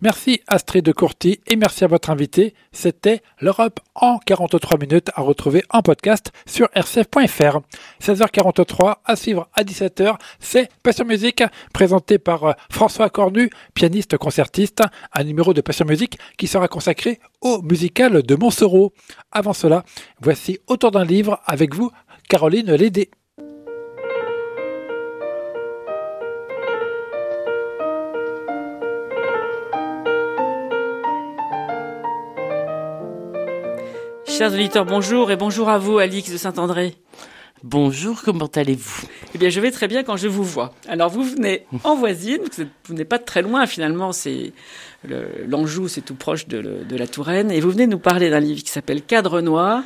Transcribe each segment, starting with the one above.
Merci Astrid de Courty et merci à votre invité. C'était l'Europe en 43 minutes à retrouver en podcast sur rcf.fr. 16h43 à suivre à 17h, c'est Passion Musique présenté par François Cornu, pianiste concertiste, un numéro de Passion Musique qui sera consacré au musical de Montsoreau. Avant cela, voici Autour d'un livre avec vous, Caroline Lédé. Chers auditeurs, bonjour et bonjour à vous, Alix de Saint-André. Bonjour, comment allez-vous ? Eh bien, je vais très bien quand je vous vois. Alors, vous venez en voisine, vous n'êtes pas très loin finalement, l'Anjou, c'est tout proche de la Touraine, et vous venez nous parler d'un livre qui s'appelle Cadre noir,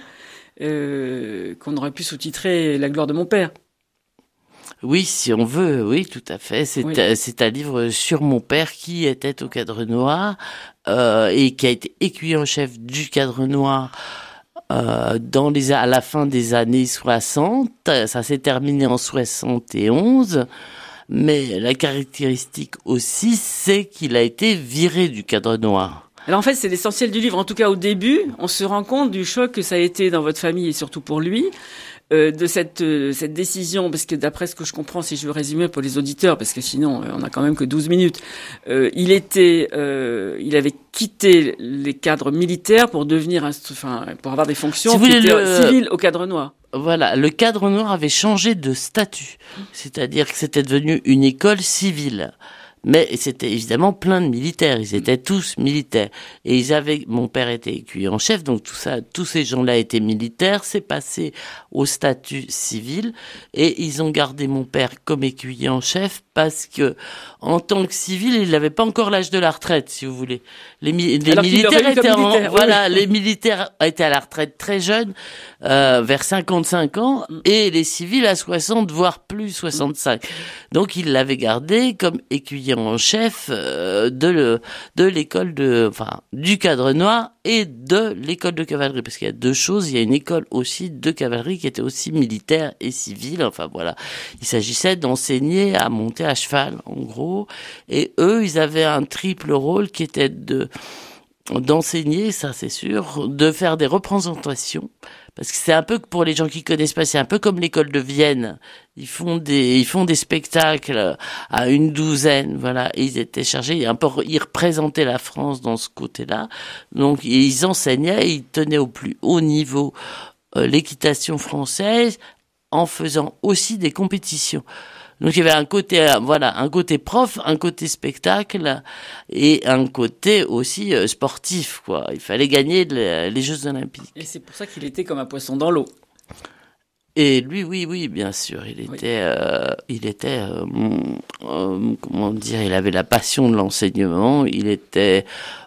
qu'on aurait pu sous-titrer La gloire de mon père. Oui, si on veut, oui, tout à fait. C'est un livre sur mon père qui était au Cadre noir et qui a été écuyer en chef du Cadre noir à la fin des années 60. Ça s'est terminé en 71. Mais la caractéristique aussi, c'est qu'il a été viré du Cadre noir. Alors en fait, c'est l'essentiel du livre. En tout cas, au début, on se rend compte du choc que ça a été dans votre famille et surtout pour lui. De cette décision, parce que d'après ce que je comprends, si je veux résumer pour les auditeurs, parce que sinon on a quand même que 12 minutes, il avait quitté les cadres militaires pour devenir, pour avoir des fonctions civiles au Cadre noir. Voilà, le Cadre noir avait changé de statut, c'est-à-dire que c'était devenu une école civile. Mais c'était évidemment plein de militaires, ils étaient tous militaires. Et mon père était écuyer en chef, donc tous ces gens-là étaient militaires, c'est passé au statut civil, et ils ont gardé mon père comme écuyer en chef parce que, en tant que civil, il n'avait pas encore l'âge de la retraite, si vous voulez. Les militaires les militaires étaient à la retraite très jeunes, vers 55 ans, et les civils à 60, voire plus 65. Donc il l'avait gardé comme écuyer en chef de l'école du Cadre noir et de l'école de cavalerie, parce qu'il y a deux choses. Il y a une école aussi de cavalerie qui était aussi militaire et civile. Enfin voilà, il s'agissait d'enseigner à monter à cheval en gros, et eux ils avaient un triple rôle qui était d'enseigner, ça c'est sûr, de faire des représentations, parce que c'est un peu, pour les gens qui connaissent pas, c'est un peu comme l'école de Vienne. Ils font des spectacles à une douzaine, voilà. Et ils étaient chargés, ils représentaient la France dans ce côté-là. Donc, ils enseignaient, ils tenaient au plus haut niveau l'équitation française en faisant aussi des compétitions. Donc il y avait un côté prof, un côté spectacle et un côté aussi sportif, quoi. Il fallait gagner les Jeux Olympiques. Et c'est pour ça qu'il était comme un poisson dans l'eau. Et lui, oui, bien sûr, il était, comment dire, il avait la passion de l'enseignement. Il était,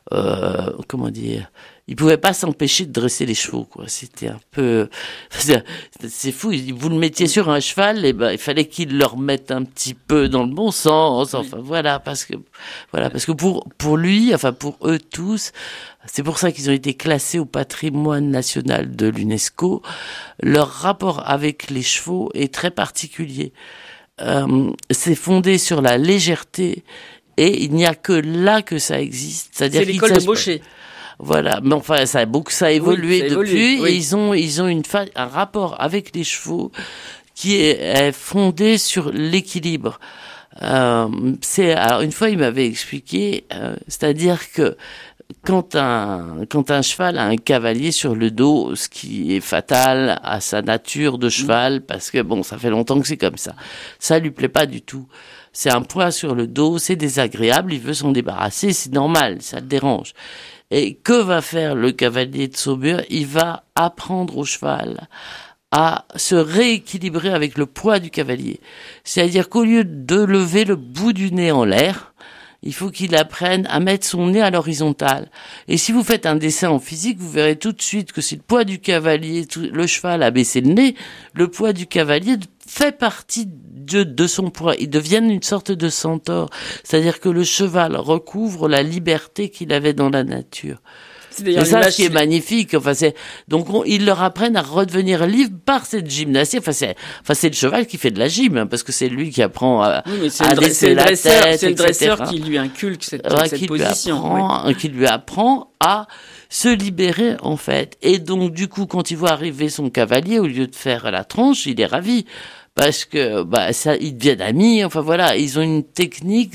il pouvait pas s'empêcher de dresser les chevaux, quoi. C'était un peu, c'est fou. Vous le mettiez sur un cheval, et il fallait qu'il le remette un petit peu dans le bon sens. Enfin, parce que pour lui, pour eux tous, c'est pour ça qu'ils ont été classés au patrimoine national de l'UNESCO. Leur rapport avec les chevaux est très particulier. C'est fondé sur la légèreté, et il n'y a que là que ça existe. C'est l'école de Baucher. Voilà, mais ça a évolué depuis, et ils ont un rapport avec les chevaux qui est fondé sur l'équilibre. Alors une fois il m'avait expliqué, c'est-à-dire que quand un cheval a un cavalier sur le dos, ce qui est fatal à sa nature de cheval, parce que ça fait longtemps que c'est comme ça lui plaît pas du tout. C'est un poids sur le dos, c'est désagréable, il veut s'en débarrasser, c'est normal, ça le dérange. Et que va faire le cavalier de Saumur ? Il va apprendre au cheval à se rééquilibrer avec le poids du cavalier. C'est-à-dire qu'au lieu de lever le bout du nez en l'air, il faut qu'il apprenne à mettre son nez à l'horizontale. Et si vous faites un dessin en physique, vous verrez tout de suite que si le poids du cavalier, le cheval a baissé le nez, le poids du cavalier fait partie de son poids. Ils deviennent une sorte de centaure. C'est-à-dire que le cheval recouvre la liberté qu'il avait dans la nature. d'ailleurs ça l'image, ce qui est magnifique. Enfin, donc ils leur apprennent à redevenir libres par cette gymnastique. Enfin, c'est le cheval qui fait de la gym, hein, parce que c'est lui qui apprend à laisser la tête, c'est le dresseur qui lui inculque cette position. Qui lui apprend à se libérer, en fait. Et donc, du coup, quand il voit arriver son cavalier, au lieu de faire la tronche, il est ravi. Parce que, ils deviennent amis. Enfin, voilà. Ils ont une technique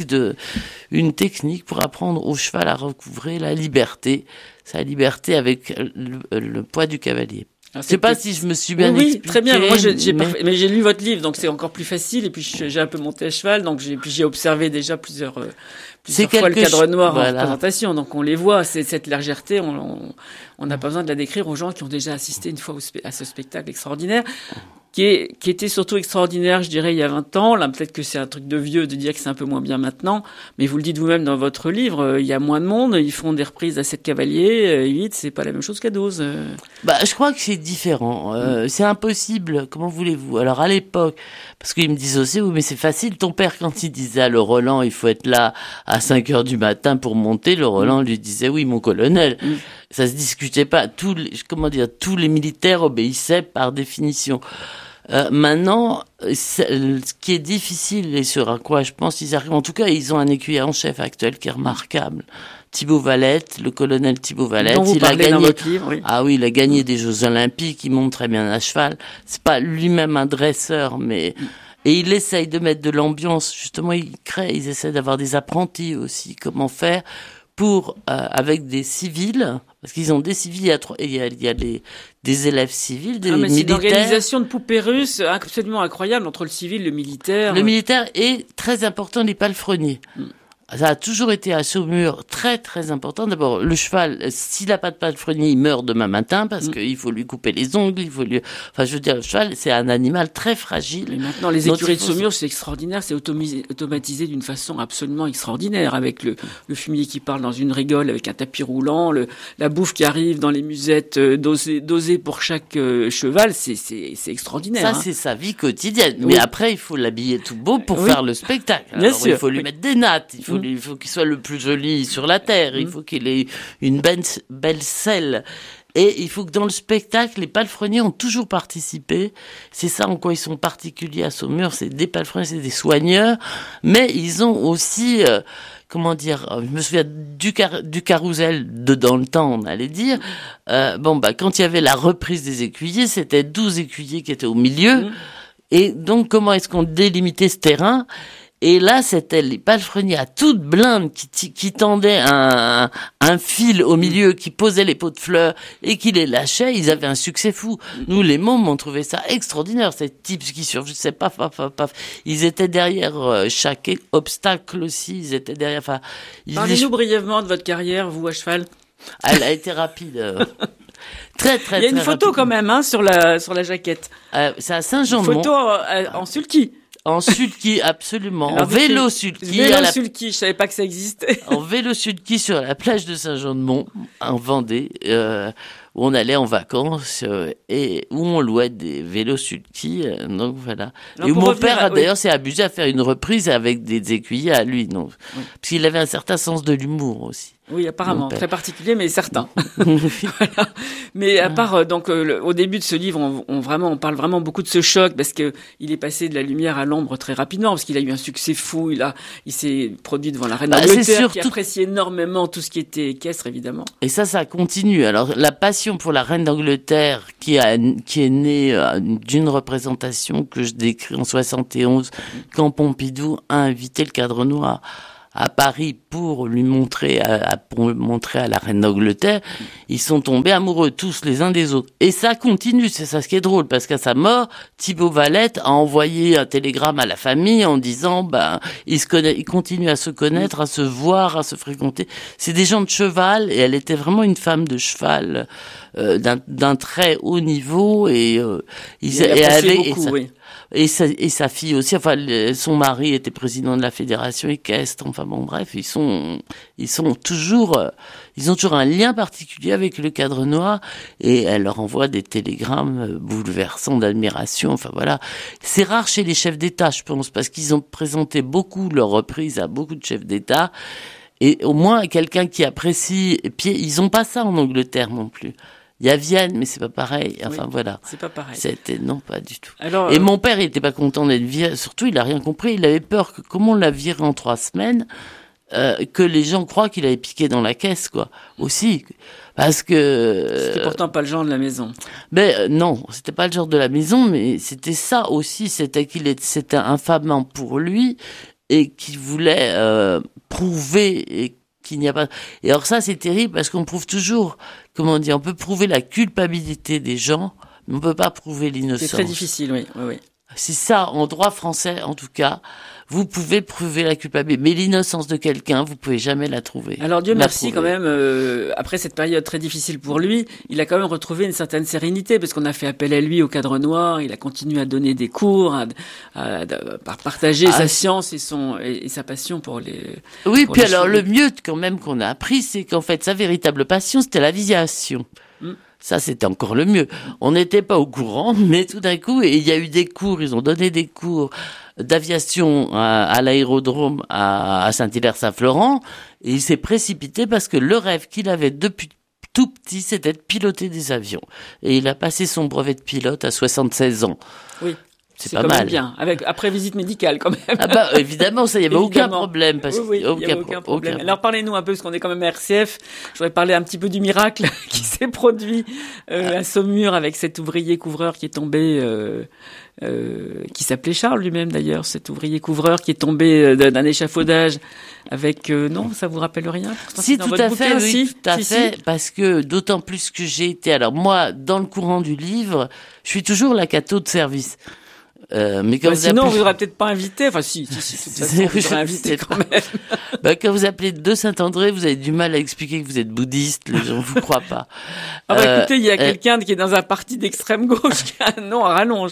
pour apprendre au cheval à recouvrer la liberté. Sa liberté avec le poids du cavalier. Je sais pas si je me suis bien expliqué. Oui, très bien. Moi, mais j'ai lu votre livre, donc c'est encore plus facile. Et puis, j'ai un peu monté à cheval, donc j'ai observé déjà plusieurs fois le cadre noir en représentation. Donc, on les voit. C'est cette légèreté. On n'a pas besoin de la décrire aux gens qui ont déjà assisté une fois à ce spectacle extraordinaire. Qui était surtout extraordinaire, je dirais, il y a 20 ans. Là, peut-être que c'est un truc de vieux de dire que c'est un peu moins bien maintenant. Mais vous le dites vous-même dans votre livre, il y a moins de monde. Ils font des reprises à 7 cavaliers. 8, c'est pas la même chose qu'à 12. Je crois que c'est différent. C'est impossible. Comment voulez-vous? Alors, à l'époque, parce qu'ils me disent aussi, oui, mais c'est facile. Ton père, quand il disait à le Roland, il faut être là à 5 heures du matin pour monter, le Roland lui disait, oui, mon colonel. Ça se discutait pas. Tous les militaires obéissaient par définition. Maintenant, ce qui est difficile et sur à quoi je pense ils arrivent, en tout cas, ils ont un écuyer en chef actuel qui est remarquable. Thibaut Valette, le colonel Thibaut Valette, il a gagné dans votre livre, oui. Ah oui, il a gagné des Jeux Olympiques, il monte très bien à cheval. C'est pas lui-même un dresseur, mais et il essaye de mettre de l'ambiance. Justement, ils essaient d'avoir des apprentis aussi. Comment faire pour avec des civils, parce qu'ils ont des civils, il y a des élèves civils, des militaires. C'est une organisation de poupées russes absolument incroyable entre le civil et le militaire. Le militaire est très important, les palefreniers. Ça a toujours été à Saumur très très important. D'abord, le cheval, s'il n'a pas de palefrenier, il meurt demain matin parce qu'il faut lui couper les ongles, enfin, je veux dire, le cheval, c'est un animal très fragile. Et maintenant, les écuries de Saumur, c'est extraordinaire, c'est automatisé d'une façon absolument extraordinaire, avec le fumier qui parle dans une rigole, avec un tapis roulant, la bouffe qui arrive dans les musettes dosées pour chaque cheval, c'est extraordinaire. Ça, c'est sa vie quotidienne. Oui. Mais après, il faut l'habiller tout beau pour faire le spectacle. Bien sûr. Il faut lui mettre des nattes, il faut qu'il soit le plus joli sur la terre, il faut qu'il ait une belle selle. Et il faut que dans le spectacle, les palefreniers ont toujours participé. C'est ça en quoi ils sont particuliers à Saumur, c'est des palefreniers, c'est des soigneurs, mais ils ont aussi, je me souviens du carrousel de dans le temps, on allait dire. Quand il y avait la reprise des écuyers, c'était 12 écuyers qui étaient au milieu. Et donc, comment est-ce qu'on délimitait ce terrain? Et là, c'était les palefreniers à toute blinde qui tendaient un fil au milieu, qui posaient les pots de fleurs et qui les lâchaient. Ils avaient un succès fou. Nous, les mômes, on trouvait ça extraordinaire. Ces types qui surgissaient, paf. Ils étaient derrière chaque obstacle aussi. Ils étaient derrière. Enfin, parlez-nous brièvement de votre carrière, vous à cheval. Elle a été rapide. Très, très, il y a une photo rapide. Quand même sur la jaquette. C'est à Saint-Jean-de-Mont. Une photo en sulky. En sulky, absolument. Alors, en vélo sulky. Sulky, je savais pas que ça existait. En vélo sulky sur la plage de Saint-Jean-de-Mont, en Vendée, où on allait en vacances et où on louait des vélos sulky. Donc voilà. Alors, et où mon père, d'ailleurs, s'est amusé à faire une reprise avec des écuyers à lui. Donc, parce qu'il avait un certain sens de l'humour aussi. Oui, apparemment, très particulier, mais certain. Voilà. Mais à part, au début de ce livre, on parle vraiment beaucoup de ce choc, parce que il est passé de la lumière à l'ombre très rapidement, parce qu'il a eu un succès fou, il s'est produit devant la reine d'Angleterre, qui apprécie énormément tout ce qui était équestre, évidemment. Et ça continue. Alors, la passion pour la reine d'Angleterre, qui est née d'une représentation que je décris en 71, quand Pompidou a invité le Cadre Noir à Paris pour lui montrer à la reine d'Angleterre, ils sont tombés amoureux tous les uns des autres. Et ça continue, c'est ça ce qui est drôle, parce qu'à sa mort, Thibaut Valette a envoyé un télégramme à la famille en disant, ils continuent à se connaître, à se voir, à se fréquenter. C'est des gens de cheval, et elle était vraiment une femme de cheval, d'un très haut niveau, et sa fille aussi, enfin, son mari était président de la fédération équestre, enfin bon, bref, ils ont toujours un lien particulier avec le Cadre Noir, et elle leur envoie des télégrammes bouleversants d'admiration, enfin voilà. C'est rare chez les chefs d'État, je pense, parce qu'ils ont présenté beaucoup leur reprise à beaucoup de chefs d'État, Et au moins, quelqu'un qui apprécie, et puis ils ont pas ça en Angleterre non plus. Il y a Vienne, mais c'est pas pareil. Enfin, oui, voilà. c'est pas pareil. Non, pas du tout. Alors, et mon père, il était pas content d'être viré. Surtout, il a rien compris. Il avait peur que, comme on l'a viré en 3 semaines, que les gens croient qu'il avait piqué dans la caisse, quoi. Aussi. Parce que. C'était pourtant pas le genre de la maison. Mais non, c'était pas le genre de la maison, mais c'était ça aussi. C'était infamant pour lui et qu'il voulait prouver qu'il n'y a pas. Et alors ça, c'est terrible parce qu'on prouve toujours, comment dire, on peut prouver la culpabilité des gens, mais on peut pas prouver l'innocence. C'est très difficile, oui. C'est ça, en droit français, en tout cas, vous pouvez prouver la culpabilité, mais l'innocence de quelqu'un, vous pouvez jamais la trouver. Alors Dieu merci quand même, après cette période très difficile pour lui, il a quand même retrouvé une certaine sérénité, parce qu'on a fait appel à lui au Cadre Noir, il a continué à donner des cours, à partager sa science et sa passion pour les... Oui, pour puis les alors chevaux. le mieux quand même qu'on a appris, c'est qu'en fait, sa véritable passion, c'était l'aviation. Ça, c'était encore le mieux. On n'était pas au courant, mais tout d'un coup, il y a eu des cours, ils ont donné des cours d'aviation à l'aérodrome à Saint-Hilaire-Saint-Florent, et il s'est précipité parce que le rêve qu'il avait depuis tout petit, c'était de piloter des avions. Et il a passé son brevet de pilote à 76 ans. Oui. C'est pas quand mal. Même bien, après visite médicale quand même. Ah bah évidemment, ça, il y avait aucun problème. Parce oui, il y avait aucun problème. Alors parlez-nous un peu, parce qu'on est quand même à RCF. Je voudrais parler un petit peu du miracle qui s'est produit à Saumur avec cet ouvrier couvreur qui est tombé, qui s'appelait Charles lui-même d'ailleurs, cet ouvrier couvreur qui est tombé d'un échafaudage avec... non, ça vous rappelle rien? Si, tout à fait, oui, tout à fait, parce que d'autant plus que j'ai été... Alors moi, dans le courant du livre, je suis toujours la catho de service. Mais quand sinon, vous n'aurez peut-être pas invité. Enfin, si, de toute façon, vous aurez invité quand même. Quand vous appelez de Saint-André, vous avez du mal à expliquer que vous êtes bouddhiste. Les gens vous croient pas. Écoutez, il y a quelqu'un qui est dans un parti d'extrême gauche qui a un nom à rallonge.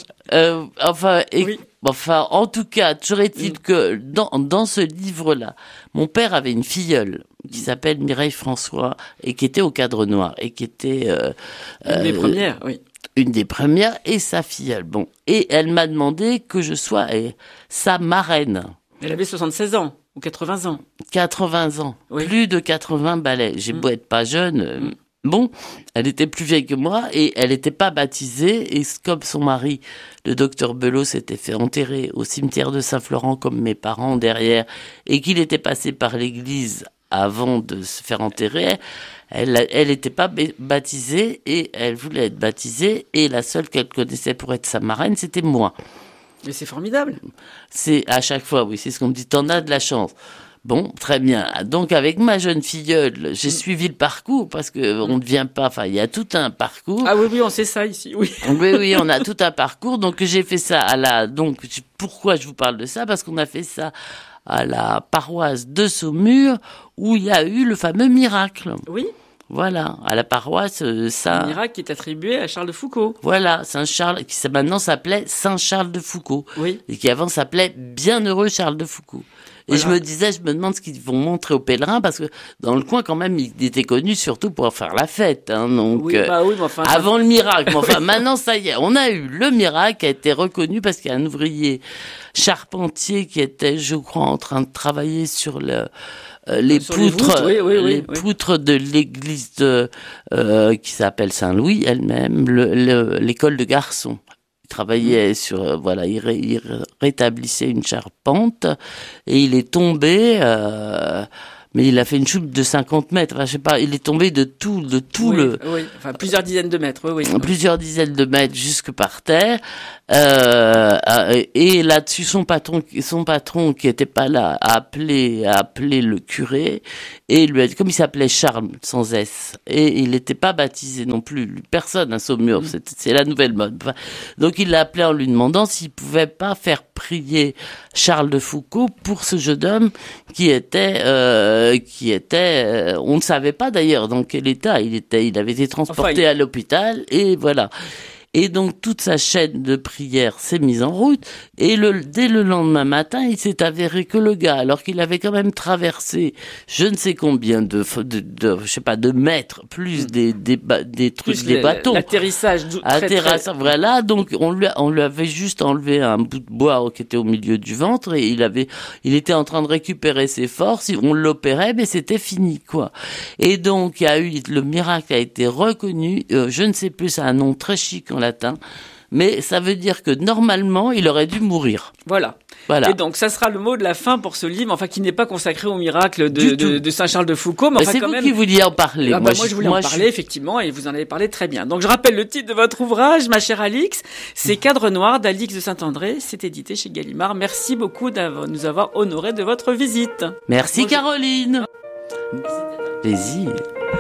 Oui. Enfin, en tout cas, toujours est-il que dans ce livre-là, mon père avait une filleule qui s'appelle Mireille François et qui était au Cadre Noir et qui était une des premières, oui. Une des premières et sa filleule. Bon, et elle m'a demandé que je sois sa marraine. Elle avait 76 ans ou 80 ans. 80 ans, oui. Plus de 80 balais. J'ai beau être pas jeune. Bon, elle était plus vieille que moi et elle n'était pas baptisée. Et comme son mari, le docteur Belot, s'était fait enterrer au cimetière de Saint-Florent comme mes parents derrière, et qu'il était passé par l'église avant de se faire enterrer, elle n'était pas baptisée et elle voulait être baptisée, et la seule qu'elle connaissait pour être sa marraine, c'était moi. Mais c'est formidable. C'est à chaque fois, oui, c'est ce qu'on me dit, t'en as de la chance. Bon, très bien. Donc, avec ma jeune filleule, j'ai suivi le parcours parce que on ne vient pas, enfin, il y a tout un parcours. Ah oui, on sait ça ici, oui. Oui, on a tout un parcours. Donc, j'ai fait ça pourquoi je vous parle de ça? Parce qu'on a fait ça à la paroisse de Saumur où il y a eu le fameux miracle. Oui. Voilà, à la paroisse Saint... Un miracle qui est attribué à Charles de Foucault. Voilà, Saint-Charles, qui maintenant s'appelait Saint-Charles de Foucault. Oui. Et qui avant s'appelait Bienheureux Charles de Foucault. Et voilà. Je me demande ce qu'ils vont montrer aux pèlerins, parce que dans le coin, quand même, il était connu surtout pour faire la fête. Hein, donc, oui, mais enfin, avant le miracle. Mais enfin, maintenant, ça y est, on a eu le miracle qui a été reconnu parce qu'il y a un ouvrier charpentier qui était, je crois, en train de travailler sur les poutres, les poutres de l'église qui s'appelle Saint-Louis elle-même, l'école de garçons. Il travaillait sur, il rétablissait une charpente et il est tombé, mais il a fait une chute de 50 mètres. Enfin, je sais pas, il est tombé de tout enfin, plusieurs dizaines de mètres, plusieurs dizaines de mètres jusque par terre. Et là-dessus, son patron qui était pas là, a appelé le curé et lui a dit, comme il s'appelait Charles sans S, et il n'était pas baptisé non plus, personne à Saumur, c'est la nouvelle mode. Enfin, donc il l'a appelé en lui demandant s'il pouvait pas faire prier Charles de Foucault pour ce jeune homme qui était, on ne savait pas d'ailleurs dans quel état il avait été transporté à l'hôpital, et voilà. Et donc toute sa chaîne de prière s'est mise en route. Et dès le lendemain matin, il s'est avéré que le gars, alors qu'il avait quand même traversé je ne sais combien de mètres, plus des trucs, Plus des bâtons. L'atterrissage. Voilà, donc on lui avait juste enlevé un bout de bois qui était au milieu du ventre et il était en train de récupérer ses forces. On l'opérait, mais c'était fini, quoi. Et donc le miracle a été reconnu. Je ne sais plus, c'est un nom très chic en latin. Mais ça veut dire que normalement, il aurait dû mourir. Voilà. Et donc, ça sera le mot de la fin pour ce livre, enfin, qui n'est pas consacré au miracle de Saint-Charles de Foucault. Mais enfin, c'est quand vous même... qui vouliez en parler. Moi, je voulais en parler, effectivement, et vous en avez parlé très bien. Donc, je rappelle le titre de votre ouvrage, ma chère Alix. C'est Cadre noir d'Alix de Saint-André. C'est édité chez Gallimard. Merci beaucoup de nous avoir honorés de votre visite. Merci, Caroline. Plaisir.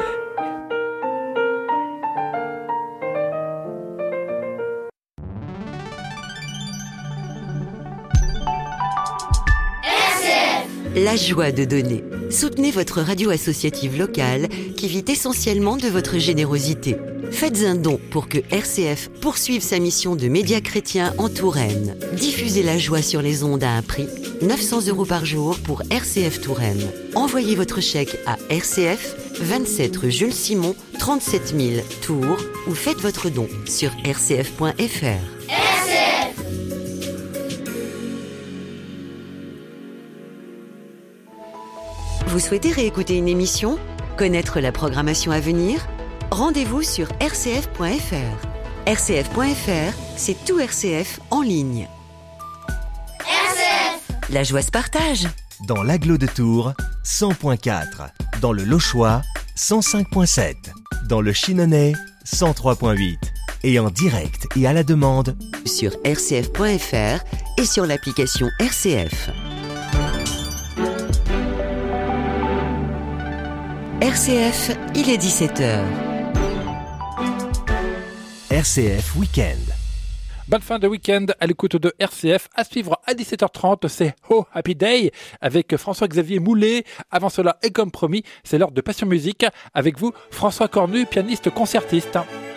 La joie de donner. Soutenez votre radio associative locale qui vit essentiellement de votre générosité. Faites un don pour que RCF poursuive sa mission de média chrétien en Touraine. Diffusez la joie sur les ondes à un prix, 900 € par jour pour RCF Touraine. Envoyez votre chèque à RCF, 27 rue Jules Simon, 37 000 Tours ou faites votre don sur rcf.fr. Vous souhaitez réécouter une émission? Connaître la programmation à venir? Rendez-vous sur rcf.fr. rcf.fr, c'est tout RCF en ligne. RCF! La joie se partage. Dans l'Agglo de Tours, 100.4. Dans le Lochois, 105.7. Dans le Chinonais, 103.8. Et en direct et à la demande sur rcf.fr et sur l'application RCF. RCF, il est 17h. RCF Week-end. Bonne fin de week-end à l'écoute de RCF. À suivre à 17h30, c'est Oh Happy Day avec François-Xavier Moulet. Avant cela, et comme promis, c'est l'heure de Passion Musique. Avec vous, François Cornu, pianiste concertiste.